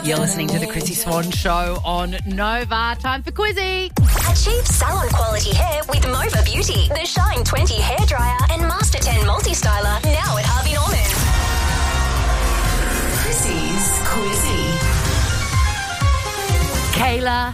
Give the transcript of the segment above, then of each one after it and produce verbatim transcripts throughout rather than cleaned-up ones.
You're listening to the Chrissy Swan Show on Nova. Time for Quizzy. Achieve salon quality hair with Mova Beauty, the Shine twenty hairdryer and Master ten multi-styler now at Harvey Norman. Chrissy's Quizzy. Kayla.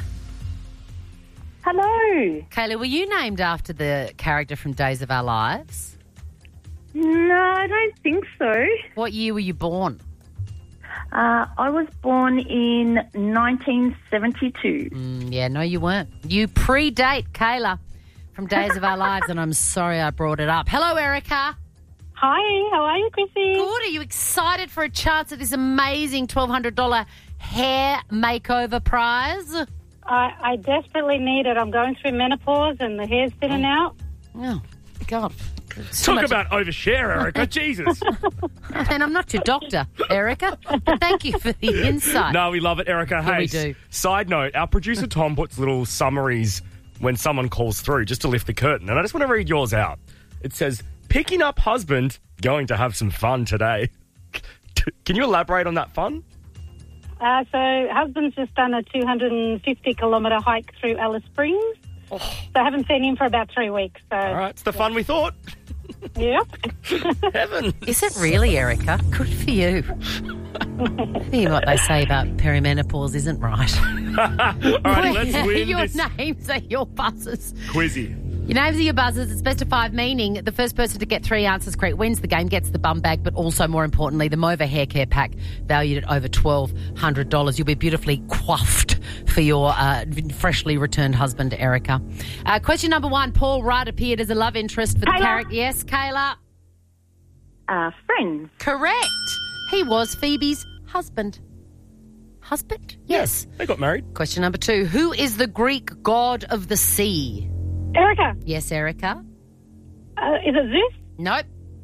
Hello. Kayla, were you named after the character from Days of Our Lives? No, I don't think so. What year were you born? Uh, I was born in nineteen seventy-two. Mm, yeah, no, you weren't. You predate Kayla from Days of Our Lives, and I'm sorry I brought it up. Hello, Erica. Hi, how are you, Chrissy? Good. Are you excited for a chance at this amazing twelve hundred dollars hair makeover prize? I, I desperately need it. I'm going through menopause and the hair's thinning out. Oh, God. It's too Talk much- about overshare, Erica. Jesus. And I'm not your doctor, Erica. But thank you for the insight. No, we love it, Erica. Yeah, Hey, we do. Side note, our producer Tom puts little summaries when someone calls through just to lift the curtain. And I just want to read yours out. It says, picking up husband, going to have some fun today. Can you elaborate on that fun? Uh, so husband's just done a two hundred fifty kilometre hike through Alice Springs. So I haven't seen him for about three weeks. So All right, it's the fun we thought. yeah. Heaven. Is it really, Erica? Good for you. Maybe what they say about perimenopause isn't right. All right, let's win Your this names are your buzzers. quizzy. Your names are your buzzers. It's best of five, meaning the first person to get three answers correct wins the game, gets the bum bag, but also, more importantly, the Mova hair care pack valued at over twelve hundred dollars. You'll be beautifully coiffed for your uh, freshly returned husband, Erica. Uh, question number one, Paul Rudd appeared as a love interest for the Kayla. character. Yes, Kayla? Uh, friends. Correct. He was Phoebe's husband. Husband? Yes. They got married. Question number two, who is the Greek god of the sea? Erica, Yes, Erica? uh, is it Zeus? Nope.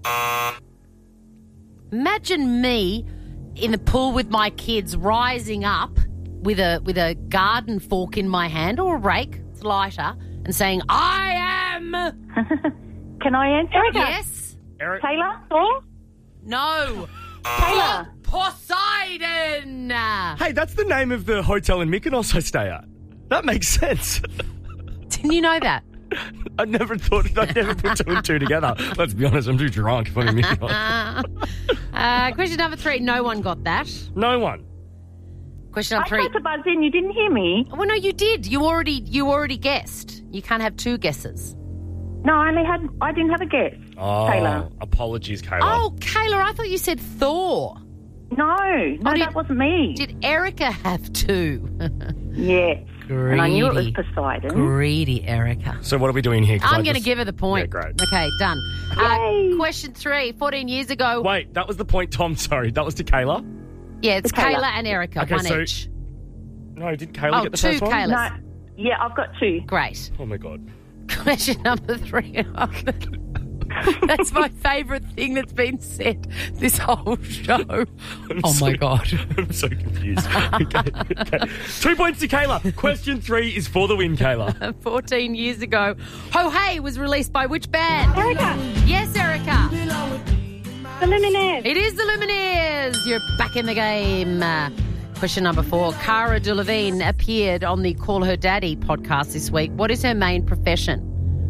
Imagine me in the pool with my kids rising up with a with a garden fork in my hand or a rake, it's lighter, and saying, I am... Can I answer? Erica. Yes? Eric. Taylor? Thor? No. Taylor. Poseidon! Hey, that's the name of the hotel in Mykonos I stay at. That makes sense. Didn't you know that? I never thought, I never put two and two together. Let's be honest, I'm too drunk if I'm in Mykonos. Uh, question number three, no one got that. No one. Question I number three. tried to buzz in. You didn't hear me. Well, no, you did. You already you already guessed. You can't have two guesses. No, I only had. I didn't have a guess. Oh, Taylor. apologies, Kayla. Oh, Kayla, I thought you said Thor. No, no, did- that wasn't me. Did Erica have two? Yes. And I knew it was Greedy. Poseidon. Greedy Erica. So what are we doing here? 'Cause I I'm going to just- give her the point. Yeah, great. Okay, done. Yay. Uh, question three, fourteen years ago. Wait, that was the point, Tom. Sorry, that was to Kayla? Yeah, it's To Kayla. Kayla and Erica, Okay, one so- each. No, did Kayla Oh, get the two first one? Kaylas. No. Yeah, I've got two. Great. Oh, my God. Question number three. That's my favourite thing that's been said this whole show. I'm Oh, so- my God. I'm so confused. okay, okay. Two points to Kayla. Question three is for the win, Kayla. fourteen years ago, Ho Hey was released by which band? Erica, Yes, Erica. the Lumineers. It is the Lumineers. You're back in the game. Uh, question number four. Cara Delevingne appeared on the Call Her Daddy podcast this week. What is her main profession?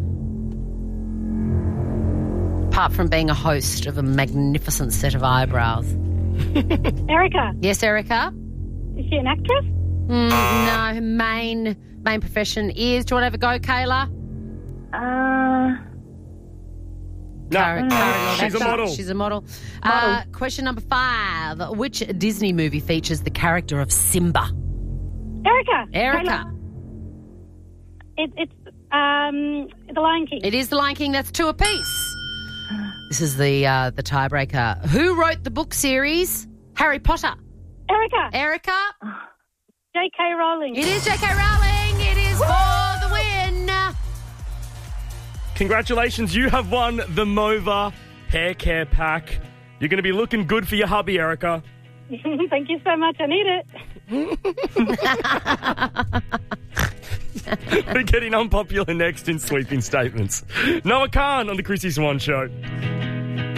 Apart from being a host of a magnificent set of eyebrows. Erica, Yes, Erica? is she an actress? Mm, no, her main, main profession is... Do you want to have a go, Kayla? Uh, No, Cara- Cara she's a Delevingne. model. She's a model. Uh, question number five. Which Disney movie features the character of Simba? Erica, Erica. it, it's um, The Lion King. It is The Lion King. That's two apiece. This is the uh, the tiebreaker. Who wrote the book series Harry Potter? Erica, Erica? J K Rowling. It is J K Rowling. It is for the win. Congratulations, you have won the Mova hair care pack. You're going to be looking good for your hubby, Erica. Thank you so much. I need it. We're getting unpopular next in sweeping statements. Noah Khan on the Chrissy Swan Show.